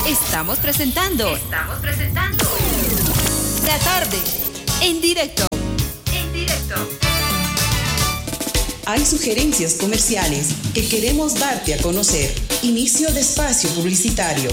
Estamos presentando La Tarde en directo. Hay sugerencias comerciales que queremos darte a conocer. Inicio de espacio publicitario.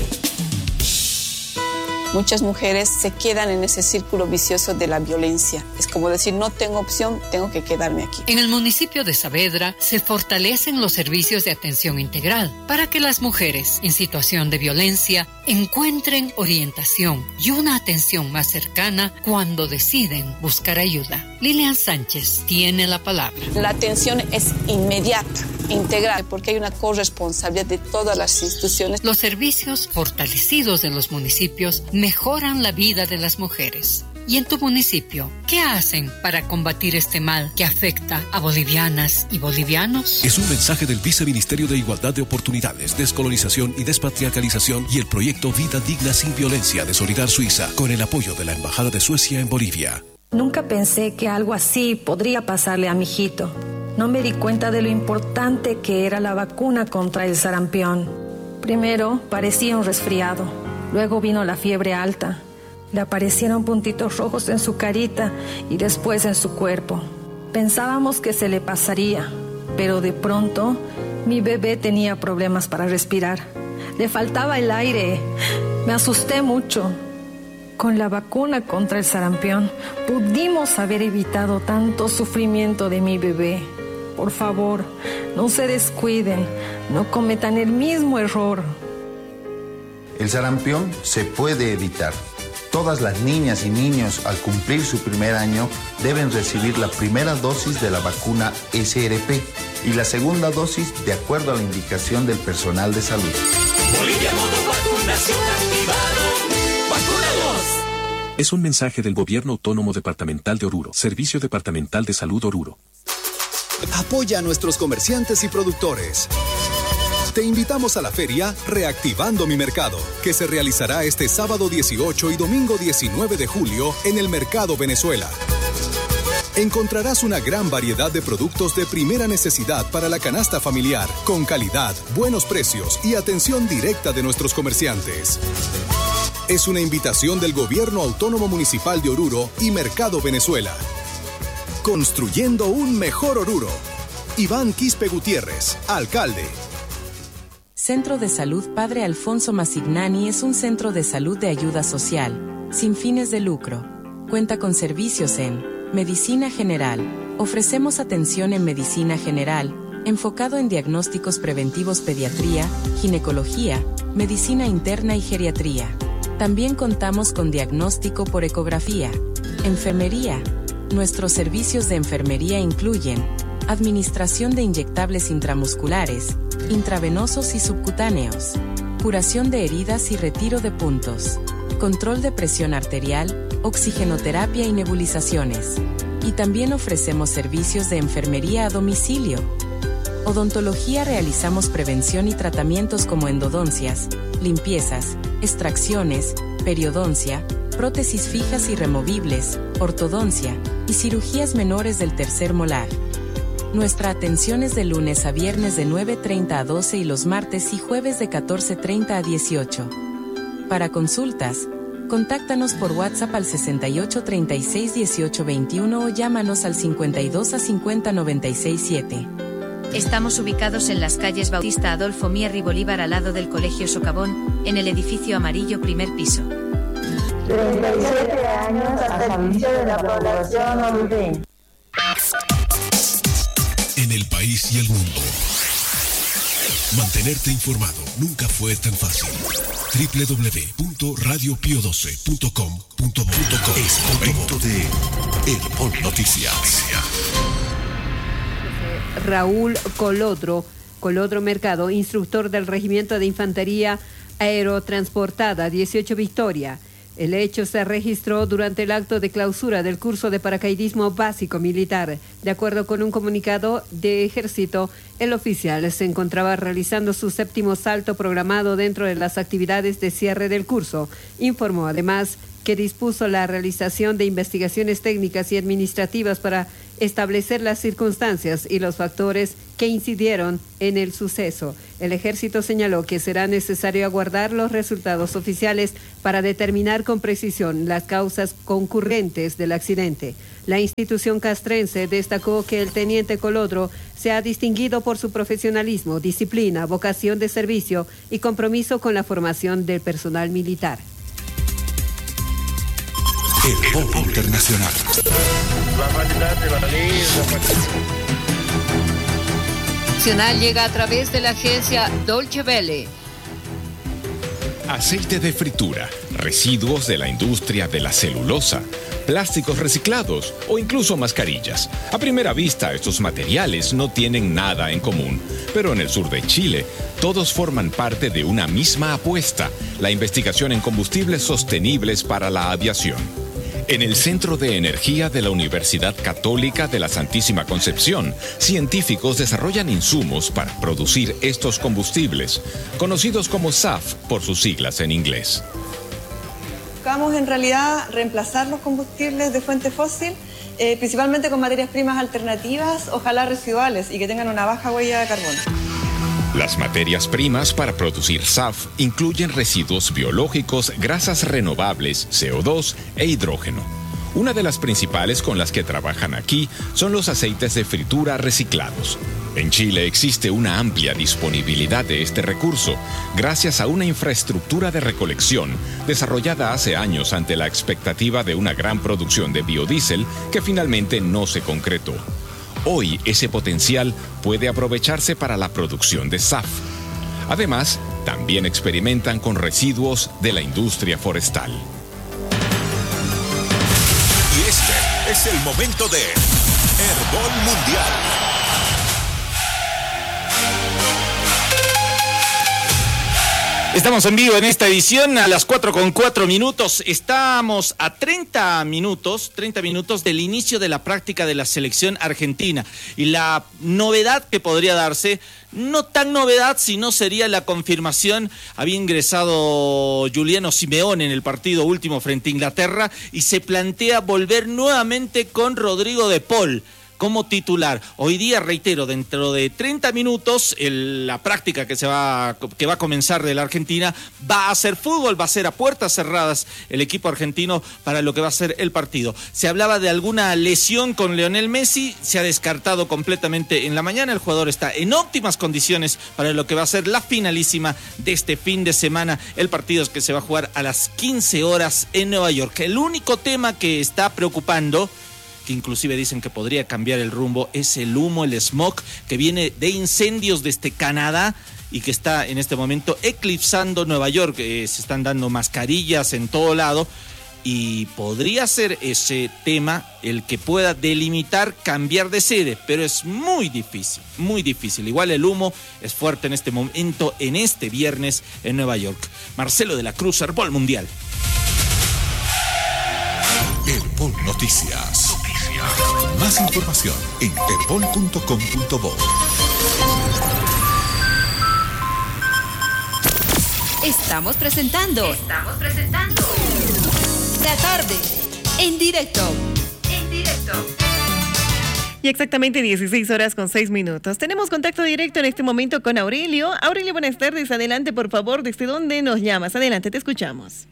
Muchas mujeres se quedan en ese círculo vicioso de la violencia. Es como decir, no tengo opción, tengo que quedarme aquí. En el municipio de Saavedra se fortalecen los servicios de atención integral para que las mujeres en situación de violencia encuentren orientación y una atención más cercana cuando deciden buscar ayuda. Lilian Sánchez tiene la palabra. La atención es inmediata, integral, porque hay una corresponsabilidad de todas las instituciones. Los servicios fortalecidos en los municipios mejoran la vida de las mujeres. ¿Y en tu municipio, qué hacen para combatir este mal que afecta a bolivianas y bolivianos? Es un mensaje del Viceministerio de Igualdad de Oportunidades, Descolonización y Despatriarcalización y el proyecto Vida Digna Sin Violencia de Solidar Suiza, con el apoyo de la Embajada de Suecia en Bolivia. Nunca pensé que algo así podría pasarle a mi hijito. No me di cuenta de lo importante que era la vacuna contra el sarampión. Primero parecía un resfriado, luego vino la fiebre alta. Le aparecieron puntitos rojos en su carita y después en su cuerpo. Pensábamos que se le pasaría, pero de pronto mi bebé tenía problemas para respirar. Le faltaba el aire. Me asusté mucho. Con la vacuna contra el sarampión pudimos haber evitado tanto sufrimiento de mi bebé. Por favor, no se descuiden, no cometan el mismo error. El sarampión se puede evitar. Todas las niñas y niños al cumplir su primer año deben recibir la primera dosis de la vacuna SRP y la segunda dosis de acuerdo a la indicación del personal de salud. Bolivia modo vacunación activado. ¡Vacunados! Es un mensaje del Gobierno Autónomo Departamental de Oruro, Servicio Departamental de Salud Oruro. Apoya a nuestros comerciantes y productores. Te invitamos a la feria Reactivando mi Mercado, que se realizará este sábado 18 y domingo 19 de julio en el Mercado Venezuela. Encontrarás una gran variedad de productos de primera necesidad para la canasta familiar, con calidad, buenos precios y atención directa de nuestros comerciantes. Es una invitación del Gobierno Autónomo Municipal de Oruro y Mercado Venezuela. Construyendo un mejor Oruro. Iván Quispe Gutiérrez, alcalde. Centro de Salud Padre Alfonso Masignani es un centro de salud de ayuda social, sin fines de lucro. Cuenta con servicios en medicina general. Ofrecemos atención en medicina general, enfocado en diagnósticos preventivos, pediatría, ginecología, medicina interna y geriatría. También contamos con diagnóstico por ecografía. Enfermería. Nuestros servicios de enfermería incluyen administración de inyectables intramusculares, intravenosos y subcutáneos, curación de heridas y retiro de puntos, control de presión arterial, oxigenoterapia y nebulizaciones. Y también ofrecemos servicios de enfermería a domicilio. Odontología. Realizamos prevención y tratamientos como endodoncias, limpiezas, extracciones, periodoncia, prótesis fijas y removibles, ortodoncia y cirugías menores del tercer molar. Nuestra atención es de lunes a viernes de 9:30 a 12 y los martes y jueves de 14:30 a 18. Para consultas, contáctanos por WhatsApp al 68 36 18 21 o llámanos al 52 a 50 96 7. Estamos ubicados en las calles Bautista Adolfo Mier y Bolívar al lado del Colegio Socavón, en el edificio amarillo primer piso. 37 años al servicio de la población orureña. En el país y el mundo. Mantenerte informado nunca fue tan fácil. www.radiopio12.com.bo. Es momento de El Pol Noticias. Raúl Colodro Mercado, instructor del Regimiento de Infantería Aerotransportada 18 Victoria. El hecho se registró durante el acto de clausura del curso de paracaidismo básico militar. De acuerdo con un comunicado de Ejército, el oficial se encontraba realizando su 7º salto programado dentro de las actividades de cierre del curso. Informó además que dispuso la realización de investigaciones técnicas y administrativas para establecer las circunstancias y los factores que incidieron en el suceso. El ejército señaló que será necesario aguardar los resultados oficiales para determinar con precisión las causas concurrentes del accidente. La institución castrense destacó que el teniente Colodro se ha distinguido por su profesionalismo, disciplina, vocación de servicio y compromiso con la formación del personal militar. El Pop Internacional. Nacional llega a través de la agencia Deutsche Welle. Aceite de fritura, residuos de la industria de la celulosa, plásticos reciclados o incluso mascarillas. A primera vista, estos materiales no tienen nada en común, pero en el sur de Chile, todos forman parte de una misma apuesta, la investigación en combustibles sostenibles para la aviación. En el Centro de Energía de la Universidad Católica de la Santísima Concepción, científicos desarrollan insumos para producir estos combustibles, conocidos como SAF por sus siglas en inglés. Buscamos en realidad reemplazar los combustibles de fuente fósil, principalmente con materias primas alternativas, ojalá residuales y que tengan una baja huella de carbono. Las materias primas para producir SAF incluyen residuos biológicos, grasas renovables, CO2 e hidrógeno. Una de las principales con las que trabajan aquí son los aceites de fritura reciclados. En Chile existe una amplia disponibilidad de este recurso, gracias a una infraestructura de recolección desarrollada hace años ante la expectativa de una gran producción de biodiesel que finalmente no se concretó. Hoy ese potencial puede aprovecharse para la producción de SAF. Además, también experimentan con residuos de la industria forestal. Y este es el momento de Herbol Mundial. Estamos en vivo en esta edición a las 4:04. Estamos a 30 minutos del inicio de la práctica de la selección argentina. Y la novedad que podría darse, no tan novedad, sino sería la confirmación. Había ingresado Giuliano Simeone en el partido último frente a Inglaterra y se plantea volver nuevamente con Rodrigo de Paul como titular. Hoy día, reitero, dentro de 30 minutos, la práctica que va a comenzar de la Argentina va a ser fútbol, va a ser a puertas cerradas el equipo argentino para lo que va a ser el partido. Se hablaba de alguna lesión con Lionel Messi, se ha descartado completamente en la mañana. El jugador está en óptimas condiciones para lo que va a ser la finalísima de este fin de semana. El partido es que se va a jugar a las 15 horas en Nueva York. El único tema que está preocupando, que inclusive dicen que podría cambiar el rumbo, es el humo, el smog que viene de incendios desde Canadá y que está en este momento eclipsando Nueva York. Se están dando mascarillas en todo lado y podría ser ese tema el que pueda delimitar cambiar de sede, pero es muy difícil, muy difícil. Igual el humo es fuerte en este momento, en este viernes en Nueva York. Marcelo de la Cruz, Herbol Mundial. Herbol Noticias. Más información en herbol.com.bo. Estamos presentando La Tarde en directo. Y exactamente 16:06. Tenemos contacto directo en este momento con Aurelio. Aurelio, buenas tardes. Adelante, por favor. ¿Desde dónde nos llamas? Adelante, te escuchamos.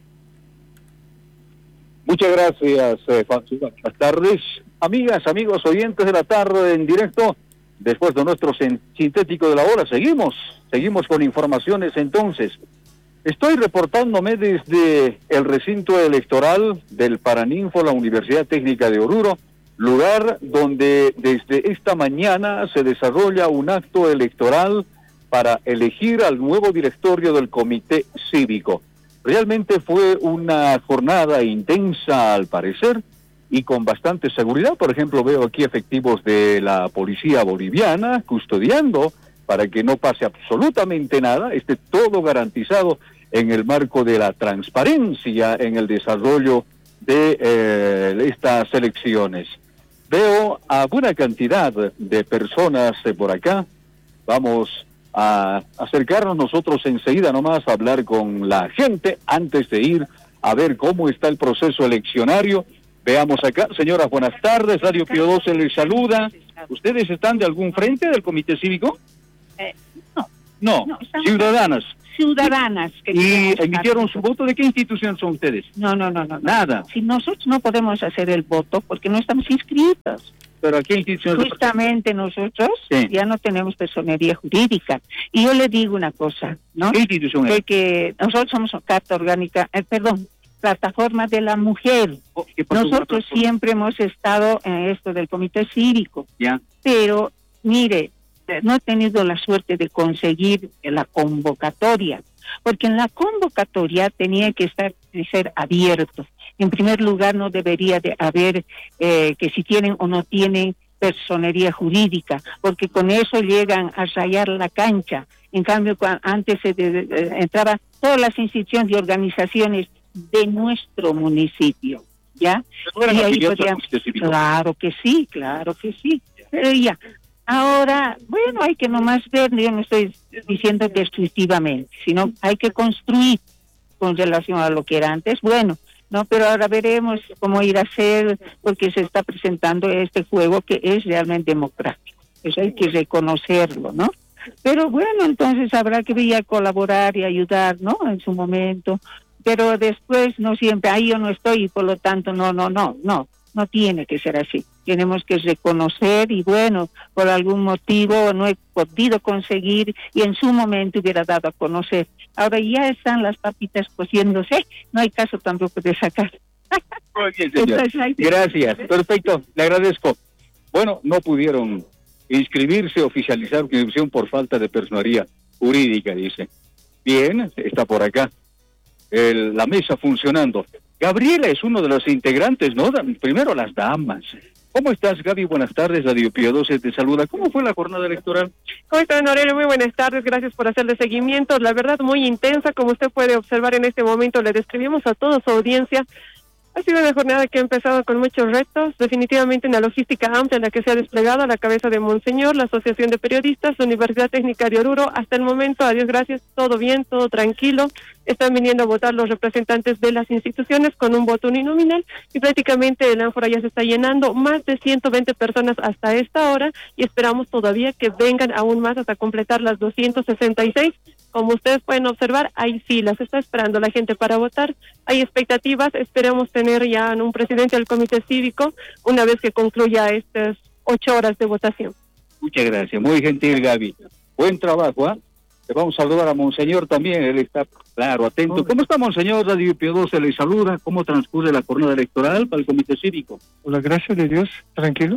Muchas gracias, Fancy. Buenas tardes. Amigas, amigos, oyentes de La Tarde en directo. Después de nuestro sintético de la hora, seguimos con informaciones entonces. Estoy reportándome desde el recinto electoral del Paraninfo, la Universidad Técnica de Oruro, lugar donde desde esta mañana se desarrolla un acto electoral para elegir al nuevo directorio del Comité Cívico. Realmente fue una jornada intensa al parecer y con bastante seguridad. Por ejemplo, veo aquí efectivos de la policía boliviana custodiando para que no pase absolutamente nada, esté todo garantizado en el marco de la transparencia en el desarrollo de estas elecciones. Veo a buena cantidad de personas por acá. Vamos a acercarnos nosotros enseguida nomás a hablar con la gente antes de ir a ver cómo está el proceso eleccionario. Veamos acá, señoras, buenas tardes, Radio Pío 12 les saluda. ¿Ustedes están de algún frente del comité cívico? No. No, ciudadanas. Ciudadanas. ¿Y emitieron su voto? ¿De qué institución son ustedes? No. Nada. Si nosotros no podemos hacer el voto porque no estamos inscritos. ¿Pero a qué institución? Justamente nosotros Sí. ya no tenemos personería jurídica. Y yo le digo una cosa, ¿no? ¿Qué institución es? Que nosotros somos Carta Orgánica, Plataforma de la Mujer. Nosotros siempre hemos estado en esto del comité cívico. Ya. Pero, mire, no he tenido la suerte de conseguir la convocatoria, porque en la convocatoria tenía que ser abierto. En primer lugar, no debería de haber que si tienen o no tienen personería jurídica, porque con eso llegan a rayar la cancha. En cambio, antes entraban todas las instituciones y organizaciones de nuestro municipio, ¿ya? Y ahí podían... Claro que sí. Pero ya, ahora, bueno, hay que nomás ver, yo no estoy diciendo destructivamente, sino hay que construir con relación a lo que era antes. Bueno, no, pero ahora veremos cómo ir a hacer, porque se está presentando este juego que es realmente democrático. Eso hay que reconocerlo, ¿no? Pero bueno, entonces habrá que ir a colaborar y ayudar, ¿no? En su momento. Pero después no siempre, ahí yo no estoy y por lo tanto no tiene que ser así. Tenemos que reconocer y bueno, por algún motivo no he podido conseguir y en su momento hubiera dado a conocer. Ahora ya están las papitas cociéndose, no hay caso tampoco de sacar. Muy bien, señor. Gracias, perfecto, le agradezco. Bueno, no pudieron inscribirse, oficializar su inscripción por falta de personería jurídica, dice. Bien, está por acá. La mesa funcionando. Gabriela es uno de los integrantes, ¿no? Primero las damas. ¿Cómo estás, Gaby? Buenas tardes, Radio Pío 12 te saluda. ¿Cómo fue la jornada electoral? ¿Cómo están, Aurelio? Muy buenas tardes, gracias por hacerle seguimiento. La verdad, muy intensa, como usted puede observar en este momento, le describimos a toda su audiencia. Ha sido una jornada que ha empezado con muchos retos, definitivamente una logística amplia en la que se ha desplegado a la cabeza de Monseñor, la Asociación de Periodistas, la Universidad Técnica de Oruro. Hasta el momento, a Dios gracias, todo bien, todo tranquilo. Están viniendo a votar los representantes de las instituciones con un voto uninominal y prácticamente el ánfora ya se está llenando, más de 120 personas hasta esta hora y esperamos todavía que vengan aún más hasta completar las 266. Como ustedes pueden observar, hay filas, está esperando la gente para votar, hay expectativas, esperemos tener ya un presidente del comité cívico una vez que concluya estas 8 horas de votación. Muchas gracias, muy gentil, Gaby. Buen trabajo, ¿ah? Le vamos a saludar a Monseñor también, él está, claro, atento. ¿Cómo está, Monseñor? Radio Pío 12 le saluda. ¿Cómo transcurre la jornada electoral para el comité cívico? Por la gracia de Dios, tranquilo.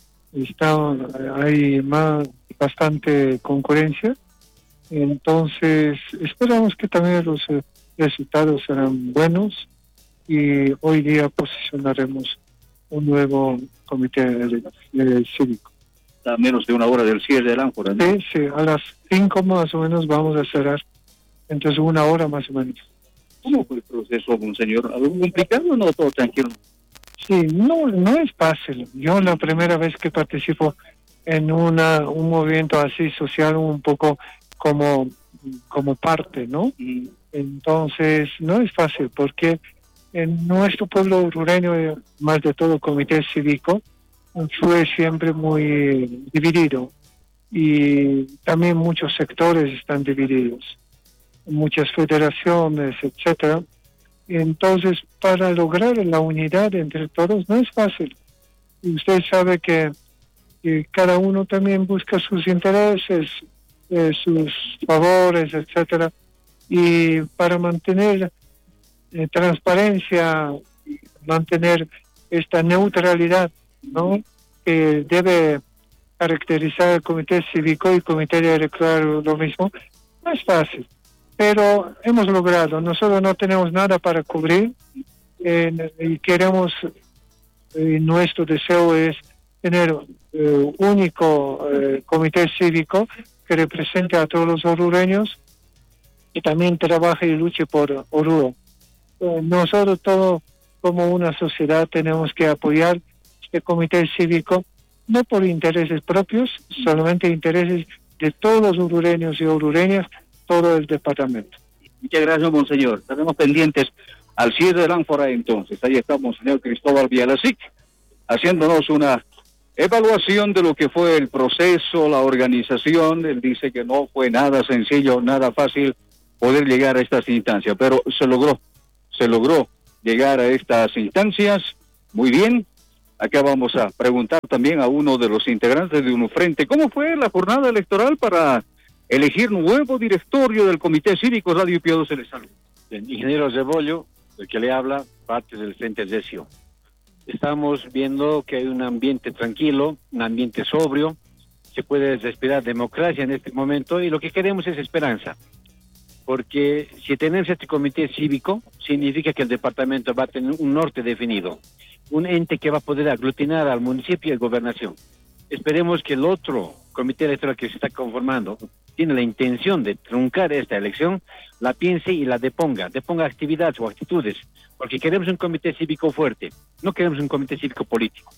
Hay bastante concurrencia. Entonces, esperamos que también los resultados serán buenos y hoy día posicionaremos un nuevo comité cívico. A menos de una hora del cierre del ánfora, ¿no? Sí, a las 5 más o menos vamos a cerrar, entonces 1 hora más o menos. ¿Cómo fue el proceso, Monseñor? ¿Algo complicado o no? Todo tranquilo. Sí, no es fácil. Yo la primera vez que participo en un movimiento así social un poco como parte, ¿no? Entonces, no es fácil, porque en nuestro pueblo orureño, más de todo el comité cívico, fue siempre muy dividido y también muchos sectores están divididos, muchas federaciones, etcétera. Entonces, para lograr la unidad entre todos no es fácil. Y usted sabe que cada uno también busca sus intereses, sus favores, etcétera, y para mantener transparencia, mantener esta neutralidad, ¿no?, que debe caracterizar el comité cívico y el comité electoral lo mismo, no es fácil, pero hemos logrado. Nosotros no tenemos nada para cubrir y queremos, nuestro deseo es tener único comité cívico que represente a todos los orureños y también trabaje y luche por Oruro. Nosotros todos como una sociedad tenemos que apoyar este comité cívico, no por intereses propios, solamente intereses de todos los orureños y orureñas, todo el departamento. Muchas gracias, Monseñor. Estaremos pendientes al cierre del ánfora entonces. Ahí está Monseñor Cristóbal Vialasic haciéndonos una evaluación de lo que fue el proceso, la organización. Él dice que no fue nada sencillo, nada fácil poder llegar a estas instancias, pero se logró llegar a estas instancias. Muy bien. Acá vamos a preguntar también a uno de los integrantes de UNUFRENTE, ¿cómo fue la jornada electoral para elegir nuevo directorio del Comité Cívico Radio Pío XII de Salud? Ingeniero Cebollo, el que le habla, parte del Frente Decio. Estamos viendo que hay un ambiente tranquilo, un ambiente sobrio, se puede respirar democracia en este momento y lo que queremos es esperanza. Porque si tenemos este comité cívico, significa que el departamento va a tener un norte definido, un ente que va a poder aglutinar al municipio y gobernación. Esperemos que el otro comité electoral que se está conformando tiene la intención de truncar esta elección, la piense y la deponga actividades o actitudes, porque queremos un comité cívico fuerte, no queremos un comité cívico político.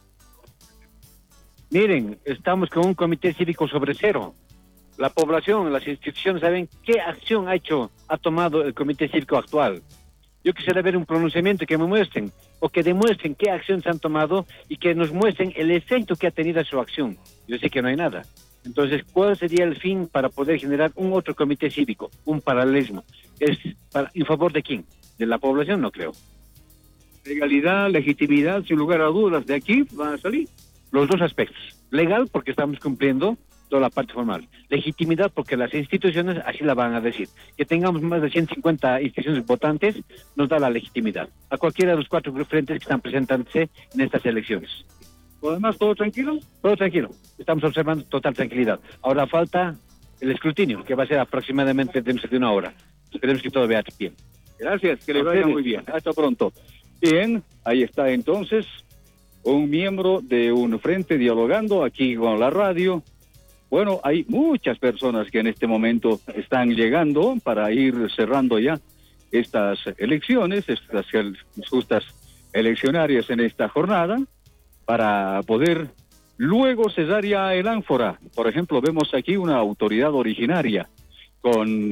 Miren, estamos con un comité cívico sobre cero. La población, las instituciones saben qué acción ha tomado el comité cívico actual. Yo quisiera ver un pronunciamiento que me muestren, o que demuestren qué acciones han tomado y que nos muestren el efecto que ha tenido su acción. Yo sé que no hay nada. Entonces, ¿cuál sería el fin para poder generar un otro comité cívico, un paralelismo? ¿En favor de quién? ¿De la población? No creo. Legalidad, legitimidad, sin lugar a dudas, de aquí van a salir los dos aspectos. Legal, porque estamos cumpliendo toda la parte formal. Legitimidad, porque las instituciones así la van a decir. Que tengamos más de 150 instituciones votantes nos da la legitimidad a cualquiera de los 4 frentes que están presentándose en estas elecciones. ¿Por demás, todo tranquilo? Todo tranquilo. Estamos observando total tranquilidad. Ahora falta el escrutinio, que va a ser aproximadamente dentro de una hora. Esperemos que todo vaya bien. Gracias, que le vaya muy bien. Hasta pronto. Bien, ahí está entonces un miembro de UNUFRENTE dialogando aquí con la radio. Bueno, hay muchas personas que en este momento están llegando para ir cerrando ya estas elecciones, estas justas eleccionarias en esta jornada, para poder luego cesar ya el ánfora. Por ejemplo, vemos aquí una autoridad originaria con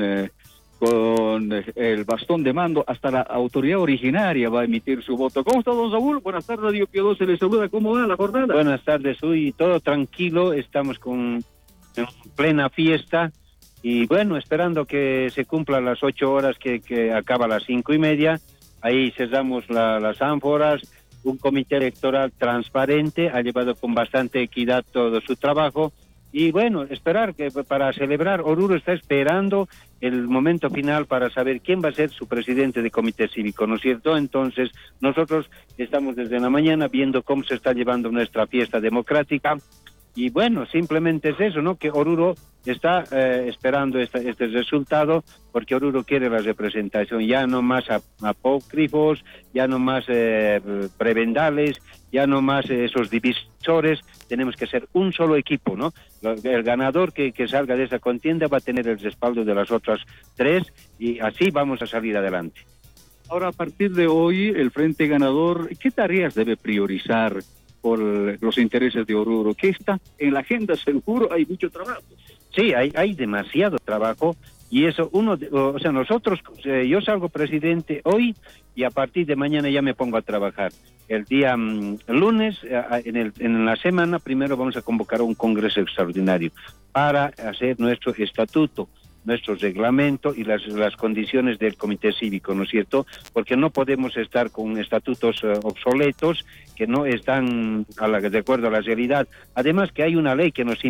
el bastón de mando. Hasta la autoridad originaria va a emitir su voto. ¿Cómo está, don Saúl? Buenas tardes, Radio Pío XII, se le saluda. ¿Cómo va la jornada? Buenas tardes, hoy todo tranquilo, estamos en plena fiesta y bueno, esperando que se cumplan las 8 horas que acaba a las 5:30. Ahí cerramos las ánforas. Un comité electoral transparente, ha llevado con bastante equidad todo su trabajo y bueno, esperar que para celebrar, Oruro está esperando el momento final para saber quién va a ser su presidente de comité cívico, ¿no es cierto? Entonces nosotros estamos desde la mañana viendo cómo se está llevando nuestra fiesta democrática. Y bueno, simplemente es eso, ¿no? Que Oruro está esperando este resultado, porque Oruro quiere la representación, ya no más apócrifos, ya no más prebendales, ya no más esos divisores. Tenemos que ser un solo equipo, ¿no? El ganador que salga de esa contienda va a tener el respaldo de las otras 3 y así vamos a salir adelante. Ahora, a partir de hoy, el Frente Ganador, ¿qué tareas debe priorizar por los intereses de Oruro? ¿Qué está en la agenda? Seguro hay mucho trabajo. Sí, hay demasiado trabajo y eso nosotros, yo salgo presidente hoy y a partir de mañana ya me pongo a trabajar. El día lunes, en la semana, primero vamos a convocar un congreso extraordinario para hacer nuestro estatuto, nuestro reglamento y las condiciones del comité cívico, ¿no es cierto? Porque no podemos estar con estatutos obsoletos que no están de acuerdo a la realidad. Además que hay una ley que nos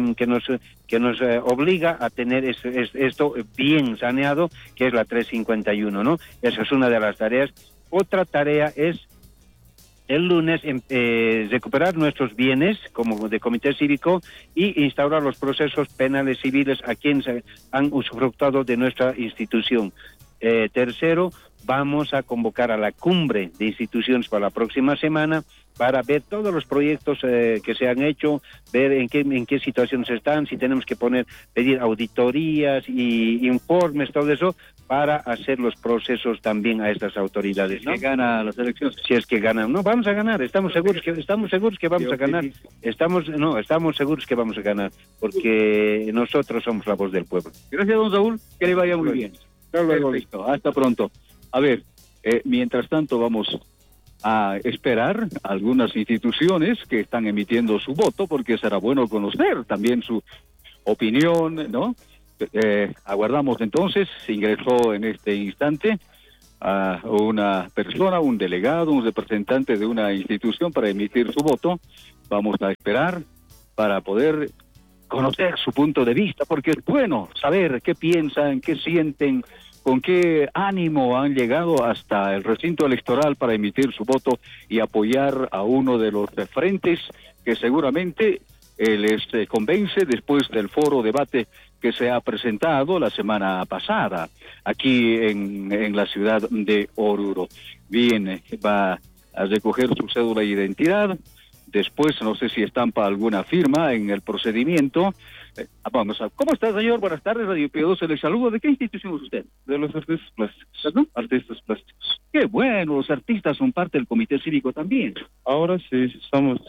obliga a tener esto bien saneado, que es la 351, ¿no? Esa es una de las tareas. Otra tarea es el lunes recuperar nuestros bienes como de comité cívico y instaurar los procesos penales civiles a quienes han usufructuado de nuestra institución. Tercero, vamos a convocar a la cumbre de instituciones para la próxima semana para ver todos los proyectos que se han hecho, ver en qué situaciones están, si tenemos que pedir auditorías y informes, todo eso, para hacer los procesos también a estas autoridades, ¿no? Si gana las elecciones. Si es que ganan, no, vamos a ganar, estamos seguros que vamos a ganar, estamos seguros que vamos a ganar, porque nosotros somos la voz del pueblo. Gracias, don Saúl, que le vaya muy bien. Hasta luego. Hasta pronto. A ver, mientras tanto vamos a esperar algunas instituciones que están emitiendo su voto, porque será bueno conocer también su opinión, ¿no? Aguardamos entonces, se ingresó en este instante a una persona, un delegado, un representante de una institución para emitir su voto. Vamos a esperar para poder conocer su punto de vista, porque es bueno saber qué piensan, qué sienten, con qué ánimo han llegado hasta el recinto electoral para emitir su voto y apoyar a uno de los frentes que seguramente les convence después del foro debate que se ha presentado la semana pasada aquí en la ciudad de Oruro. Bien, va a recoger su cédula de identidad. Después, no sé si estampa alguna firma en el procedimiento. Vamos a... ¿Cómo está, señor? Buenas tardes, Radio P2, le saludo. ¿De qué institución es usted? De los artistas plásticos. ¿No? Artistas plásticos. Qué bueno, los artistas son parte del comité cívico también. Ahora sí, estamos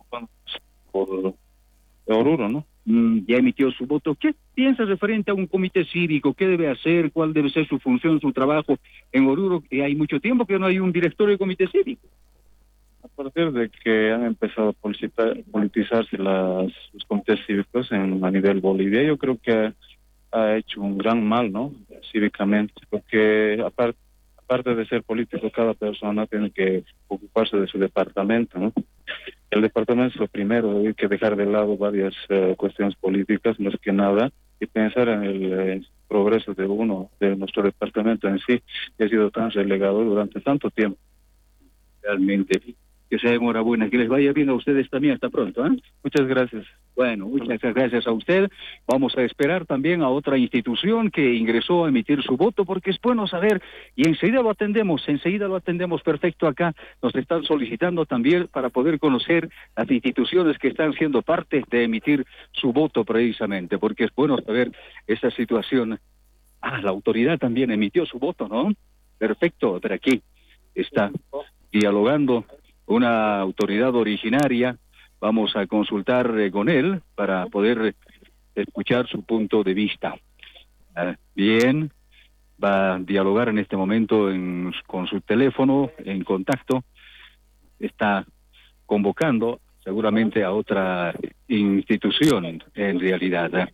por Oruro, ¿no? Ya emitió su voto. ¿Qué piensa referente a un comité cívico? ¿Qué debe hacer? ¿Cuál debe ser su función, su trabajo en Oruro? Hay mucho tiempo que no hay un directorio de comité cívico. A partir de que han empezado a politizarse los comités cívicos a nivel Bolivia, yo creo que ha hecho un gran mal, ¿no? Cívicamente, porque aparte de ser político, cada persona tiene que ocuparse de su departamento, ¿no? El departamento es lo primero, hay que dejar de lado varias cuestiones políticas, más que nada, y pensar en el progreso de nuestro departamento en sí, que ha sido tan relegado durante tanto tiempo. Realmente. Que sea enhorabuena, que les vaya bien a ustedes también. Hasta pronto, ¿eh? Muchas gracias. Bueno, muchas gracias a usted. Vamos a esperar también a otra institución que ingresó a emitir su voto, porque es bueno saber, y enseguida lo atendemos perfecto acá. Nos están solicitando también para poder conocer las instituciones que están siendo parte de emitir su voto precisamente, porque es bueno saber esa situación. La autoridad también emitió su voto, ¿no? Perfecto, pero aquí está dialogando una autoridad originaria. Vamos a consultar con él para poder escuchar su punto de vista. Bien, va a dialogar en este momento con su teléfono en contacto. Está convocando seguramente a otra institución en realidad.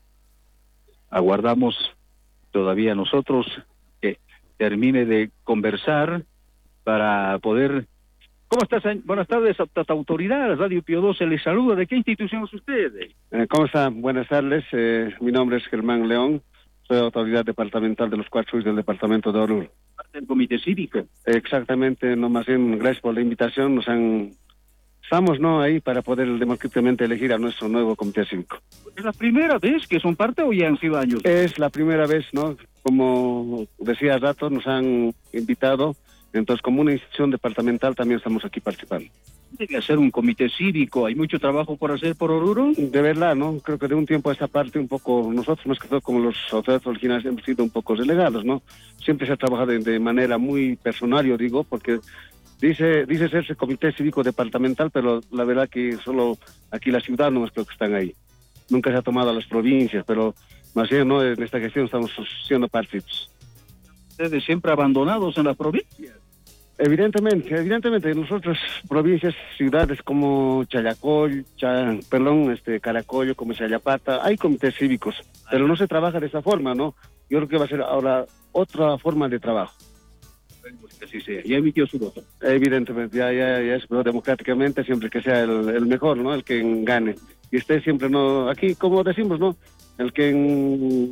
Aguardamos todavía nosotros que termine de conversar para poder... ¿Cómo estás? Buenas tardes, autoridad, Radio Pío 12 les saluda. ¿De qué institución es usted? ¿Cómo están? Buenas tardes, mi nombre es Germán León, soy autoridad departamental de los 4 del departamento de Oruro. ¿Parte del comité cívico? Exactamente, no más bien, gracias por la invitación, estamos ahí para poder democráticamente elegir a nuestro nuevo comité cívico. ¿Es la primera vez que son parte o ya han sido años? Es la primera vez, ¿no? Como decía hace rato, nos han invitado. Entonces, como una institución departamental, también estamos aquí participando. Debe hacer un comité cívico, ¿hay mucho trabajo por hacer por Oruro? De verdad, ¿no? Creo que de un tiempo a esta parte, un poco, nosotros más que todo como los autoridades originales hemos sido un poco relegados, ¿no? Siempre se ha trabajado de manera muy personal, yo digo, porque dice serse comité cívico departamental, pero la verdad que solo aquí la ciudad nomás creo que están ahí. Nunca se ha tomado a las provincias, pero más bien, ¿no? En esta gestión estamos siendo partícipes. Ustedes siempre abandonados en las provincias. Evidentemente, nosotros provincias, ciudades como Chayacol, Caracollo, como Chayapata, hay comités cívicos, pero no se trabaja de esa forma, ¿no? Yo creo que va a ser ahora otra forma de trabajo. Que así sea. ¿Ya emitió su voto? Evidentemente, ya es, pero democráticamente siempre que sea el mejor, ¿no? El que gane. Y esté siempre, ¿no? Aquí, como decimos, ¿no? El que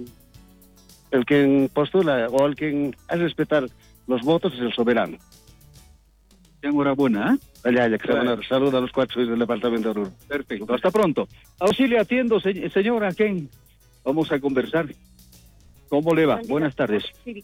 postula o el que hace respetar los votos es el soberano. Enhorabuena, Saludos a los 4 del departamento de Oruro. Perfecto, hasta pronto. Auxilio, atiendo, señora, ¿quién? Vamos a conversar. ¿Cómo le va? Buenas tardes.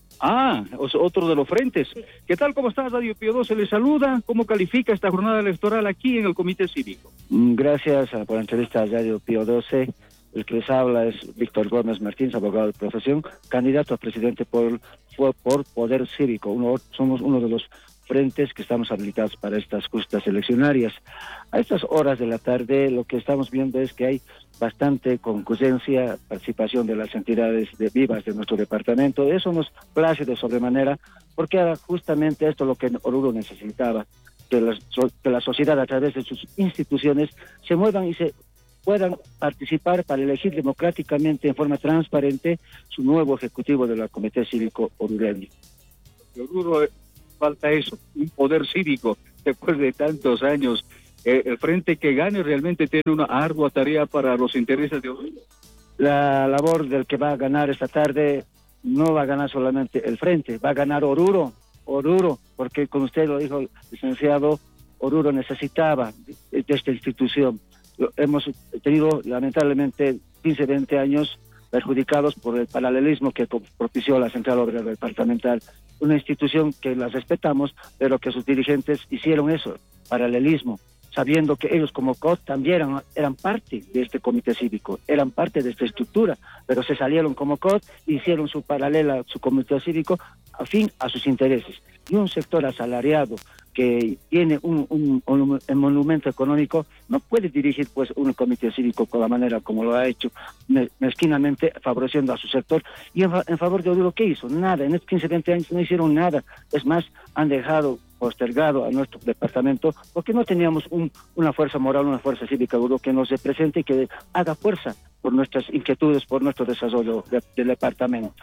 Otro de los frentes. ¿Qué tal? ¿Cómo está? Radio Pío 12 le saluda. ¿Cómo califica esta jornada electoral aquí en el Comité Cívico? Gracias por la entrevista a Radio Pío 12. El que les habla es Víctor Gómez Martínez, abogado de profesión, candidato a presidente por Poder Cívico. Somos uno de los frentes que estamos habilitados para estas justas eleccionarias. A estas horas de la tarde lo que estamos viendo es que hay bastante concurrencia, participación de las entidades vivas de nuestro departamento. Eso nos place de sobremanera porque era justamente esto lo que Oruro necesitaba, la sociedad a través de sus instituciones se muevan y se puedan participar para elegir democráticamente en forma transparente su nuevo ejecutivo del Comité Cívico Orureño. Oruro, falta eso, un poder cívico después de tantos años. El frente que gane realmente tiene una ardua tarea para los intereses de Oruro. La labor del que va a ganar esta tarde no va a ganar solamente el frente, va a ganar Oruro, porque como usted lo dijo, licenciado, Oruro necesitaba de esta institución. Hemos tenido lamentablemente 15, 20 años perjudicados por el paralelismo que propició la Central Obrera Departamental, una institución que la respetamos, pero que sus dirigentes hicieron eso, paralelismo, sabiendo que ellos como COT también eran parte de este comité cívico, eran parte de esta estructura, pero se salieron como COT e hicieron su paralela, su comité cívico, afín a sus intereses. Y un sector asalariado que tiene un monumento económico no puede dirigir pues un comité cívico con la manera como lo ha hecho, mezquinamente favoreciendo a su sector. Y en favor de Oruro, ¿qué hizo? Nada, en estos 15, 20 años no hicieron nada. Es más, han dejado postergado a nuestro departamento porque no teníamos una fuerza moral, una fuerza cívica Oruro que nos represente y que haga fuerza por nuestras inquietudes, por nuestro desarrollo del departamento.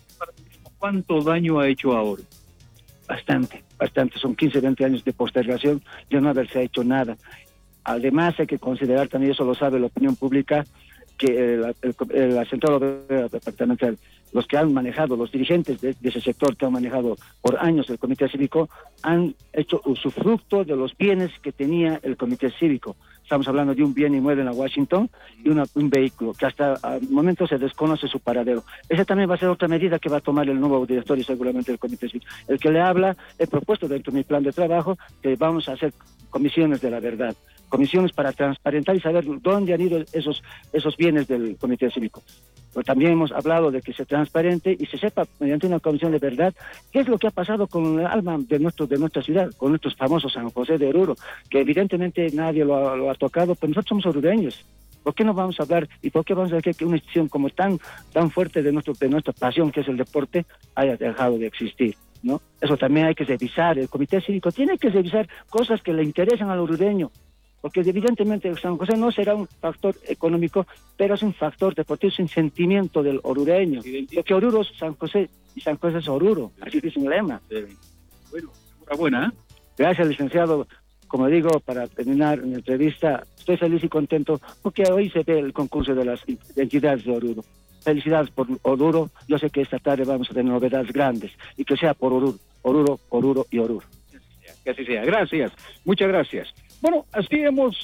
¿Cuánto daño ha hecho ahora? Bastante, son 15, 20 años de postergación de no haberse hecho nada. Además hay que considerar, también eso lo sabe la opinión pública, que la Central Obrera Departamental, los que han manejado, los dirigentes de ese sector que han manejado por años el Comité Cívico, han hecho usufructo de los bienes que tenía el Comité Cívico. Estamos hablando de un bien inmueble en la Washington y un vehículo que hasta al momento se desconoce su paradero. Esa también va a ser otra medida que va a tomar el nuevo directorio seguramente del Comité Cívico. El que le habla, he propuesto dentro de mi plan de trabajo que vamos a hacer comisiones de la verdad, comisiones para transparentar y saber dónde han ido esos bienes del Comité Cívico. Pero también hemos hablado de que se transparente y se sepa mediante una comisión de verdad qué es lo que ha pasado con el alma de nuestra ciudad, con nuestros famosos San José de Oruro, que evidentemente nadie lo ha tocado, pero nosotros somos orureños. ¿Por qué no vamos a hablar y por qué vamos a decir que una institución como tan fuerte de nuestra pasión que es el deporte haya dejado de existir? ¿No? Eso también hay que revisar. El Comité Cívico tiene que revisar cosas que le interesan al orureño, porque evidentemente San José no será un factor económico, pero es un factor deportivo, es un sentimiento del orureño. Porque Oruro es San José y San José es Oruro, así dice un lema. Bueno, enhorabuena. Gracias, licenciado. Como digo, para terminar mi entrevista, estoy feliz y contento porque hoy se ve el concurso de las entidades de Oruro. Felicidades por Oruro. Yo sé que esta tarde vamos a tener novedades grandes y que sea por Oruro, Oruro y Oruro. Que así sea. Gracias. Muchas gracias. Bueno, así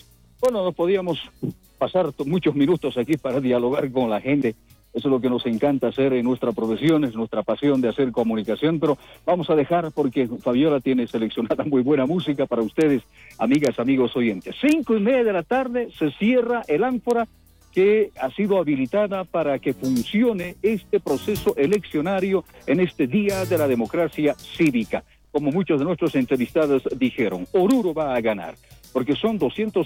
no podíamos pasar muchos minutos aquí para dialogar con la gente. Eso es lo que nos encanta hacer en nuestra profesión, es nuestra pasión de hacer comunicación, pero vamos a dejar porque Fabiola tiene seleccionada muy buena música para ustedes, amigas, amigos oyentes. 5:30 de la tarde se cierra el ánfora que ha sido habilitada para que funcione este proceso eleccionario en este Día de la Democracia Cívica. Como muchos de nuestros entrevistados dijeron, Oruro va a ganar, porque son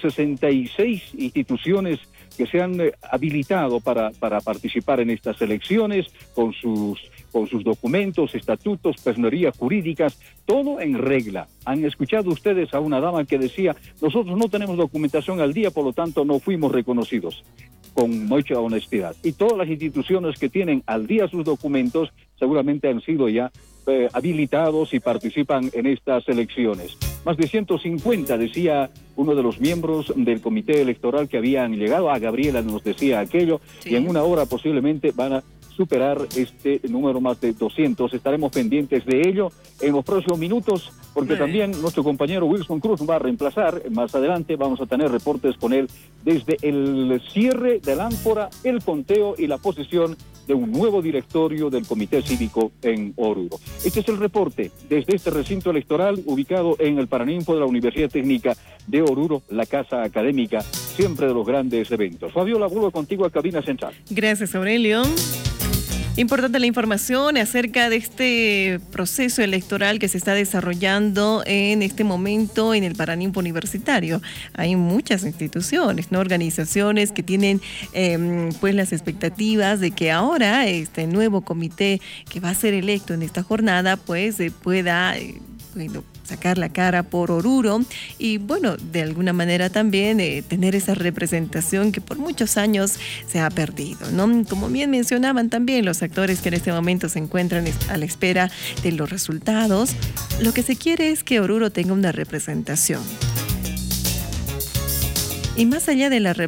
266 instituciones que se han habilitado para participar en estas elecciones, con sus documentos, estatutos, personerías jurídicas, todo en regla. Han escuchado ustedes a una dama que decía, nosotros no tenemos documentación al día, por lo tanto no fuimos reconocidos, con mucha honestidad. Y todas las instituciones que tienen al día sus documentos seguramente han sido ya habilitados y participan en estas elecciones. Más de 150, decía uno de los miembros del comité electoral que habían llegado. A Gabriela nos decía aquello, sí. Y en una hora posiblemente van a superar este número más de 200. Estaremos pendientes de ello en los próximos minutos, porque también nuestro compañero Wilson Cruz va a reemplazar. Más adelante vamos a tener reportes con él desde el cierre del ánfora, el conteo y la posesión de un nuevo directorio del Comité Cívico en Oruro. Este es el reporte desde este recinto electoral ubicado en el Paraninfo de la Universidad Técnica de Oruro, la casa académica, siempre de los grandes eventos. Fabiola, vuelvo contigo a Cabina Central. Gracias, Aurelio. Importante la información acerca de este proceso electoral que se está desarrollando en este momento en el Paraninfo Universitario. Hay muchas instituciones, ¿no? Organizaciones que tienen pues las expectativas de que ahora este nuevo comité que va a ser electo en esta jornada pues pueda sacar la cara por Oruro y bueno, de alguna manera también tener esa representación que por muchos años se ha perdido, ¿no? Como bien mencionaban también los actores que en este momento se encuentran a la espera de los resultados, lo que se quiere es que Oruro tenga una representación. Y más allá de la representación,